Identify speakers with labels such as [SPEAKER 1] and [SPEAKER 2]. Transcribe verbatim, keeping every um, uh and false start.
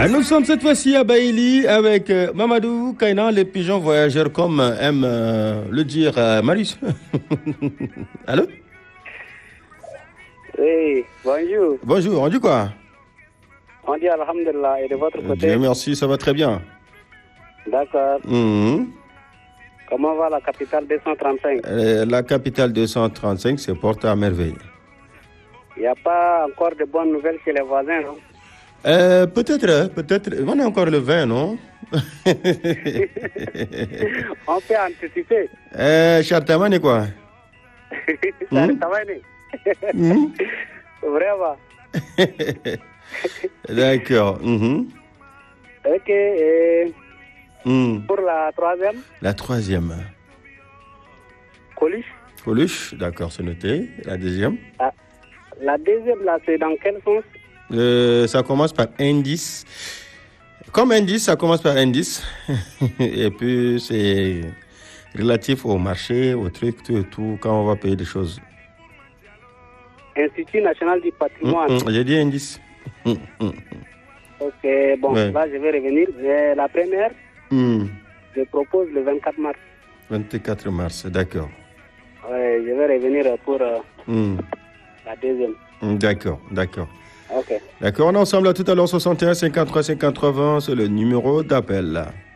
[SPEAKER 1] Ah, nous sommes cette fois-ci à Baïli avec euh, Mamadou Kainan, les pigeons voyageurs, comme aime euh, le dire euh, Marius. Allô?
[SPEAKER 2] Oui, bonjour.
[SPEAKER 1] Bonjour, on dit quoi?
[SPEAKER 2] On dit Alhamdulillah, et de votre côté?
[SPEAKER 1] Dieu merci, ça va très bien.
[SPEAKER 2] D'accord.
[SPEAKER 1] Mmh.
[SPEAKER 2] Comment va la capitale deux cent trente-cinq?
[SPEAKER 1] Euh, la capitale deux cent trente-cinq se porte à merveille.
[SPEAKER 2] Il n'y a pas encore de bonnes nouvelles chez les voisins, non?
[SPEAKER 1] Euh, peut-être, peut-être. On est encore le vingt, non?
[SPEAKER 2] On peut anticiper.
[SPEAKER 1] euh, Chartamane, quoi?
[SPEAKER 2] Ça
[SPEAKER 1] Hmm? Hmm?
[SPEAKER 2] Vraiment.
[SPEAKER 1] D'accord. Mhm.
[SPEAKER 2] Ok. Et
[SPEAKER 1] Hmm.
[SPEAKER 2] pour la troisième?
[SPEAKER 1] La troisième.
[SPEAKER 2] Coluche.
[SPEAKER 1] Coluche, d'accord, c'est noté. La deuxième?
[SPEAKER 2] Ah, la deuxième, là, c'est dans quel sens?
[SPEAKER 1] Euh, ça commence par indice. Comme indice, ça commence par indice. Et puis, c'est relatif au marché, au truc, tout, tout, quand on va payer des choses.
[SPEAKER 2] Institut national du patrimoine.
[SPEAKER 1] Mmh, mmh, j'ai dit indice. Mmh, mmh.
[SPEAKER 2] Ok, bon,
[SPEAKER 1] Ouais.
[SPEAKER 2] là, je vais revenir. Mais la première,
[SPEAKER 1] Mmh.
[SPEAKER 2] je propose le vingt-quatre mars.
[SPEAKER 1] vingt-quatre mars, d'accord.
[SPEAKER 2] Ouais, je vais revenir pour euh,
[SPEAKER 1] Mmh.
[SPEAKER 2] la deuxième.
[SPEAKER 1] Mmh, d'accord, d'accord.
[SPEAKER 2] Ok.
[SPEAKER 1] D'accord, on est ensemble à tout à l'heure, soixante et un cinquante-trois cinquante-trois vingt, c'est le numéro d'appel.